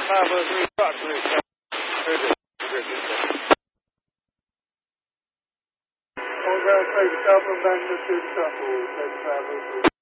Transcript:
503 approximately. All ground, take the top of magnitude, 503.